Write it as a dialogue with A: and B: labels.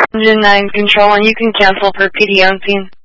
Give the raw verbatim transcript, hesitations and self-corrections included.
A: Engine nine control, and you can cancel for P D unseen.